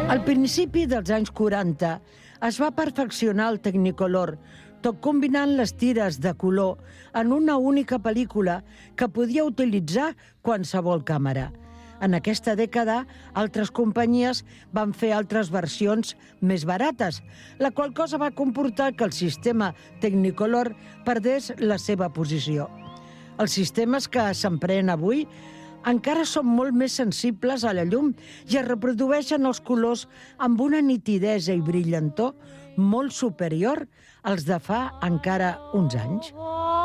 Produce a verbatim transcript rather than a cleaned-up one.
Al principi dels anys quaranta es va perfeccionar el Technicolor, tot combinant les tires de color en una única pel·lícula que podia utilitzar qualsevol càmera. En aquesta dècada, altres companyies van fer altres versions més barates, la qual cosa va comportar que el sistema Technicolor perdés la seva posició. Els sistemes que s'empreen avui encara són molt més sensibles a la llum i es reprodueixen els colors amb una nitidesa i brillantor molt superior als de fa encara uns anys.